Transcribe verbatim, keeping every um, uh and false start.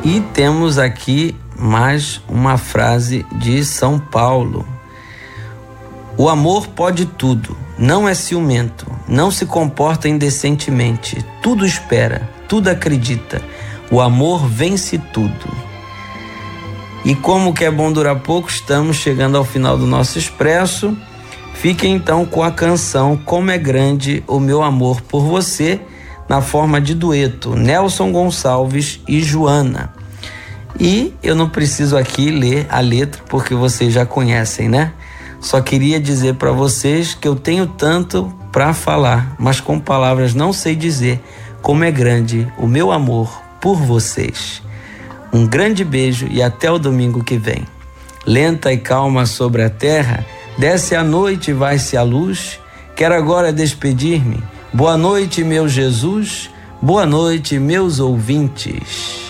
E temos aqui mais uma frase de São Paulo. O amor pode tudo, não é ciumento, não se comporta indecentemente, tudo espera, tudo acredita. O amor vence tudo. E como que é bom durar pouco, estamos chegando ao final do nosso Expresso. Fiquem então com a canção Como é Grande o Meu Amor por Você, na forma de dueto, Nelson Gonçalves e Joana. E eu não preciso aqui ler a letra, porque vocês já conhecem, né? Só queria dizer para vocês que eu tenho tanto para falar, mas com palavras não sei dizer como é grande o meu amor por vocês. Um grande beijo e até o domingo que vem. Lenta e calma sobre a terra, desce a noite e vai-se a luz. Quero agora despedir-me. Boa noite, meu Jesus. Boa noite, meus ouvintes.